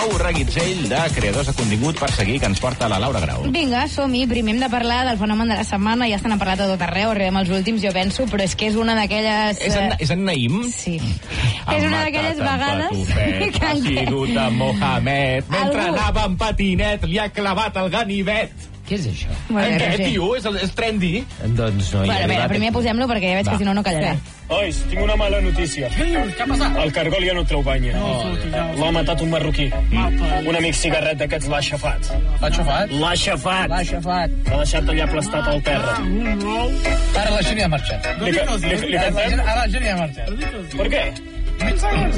nou reguitzell de creadors de contingut per seguir que ens porta la Laura Grau. Vinga, som-hi. Primer hem de parlar del fenomen de la setmana. Ja se n'ha parlat a tot arreu, arribem als últims, jo penso, però és que és una d'aquelles... És en Naïm? Sí. És una d'aquelles vegades... Ha sigut a Mohamed. Mentre anava en patinet, li ha clavat el ganivet. Què és això? Què, tio? És trendy? Doncs no hi ha Bueno, primer posem-lo perquè ja veig que si no, no callarà. Ois, tinc una mala notícia. Què ha passat? El cargol ja no treu banya. L'ha matat un marroquí. Un amic cigarret d'aquests l'ha aixafat. L'ha aixafat? L'ha aixafat. L'ha aixafat. L'ha deixat allà aplastat al terra. Ara la gent ja ha marxat. Li cantem? Ara la gent ja ha marxat. Per què?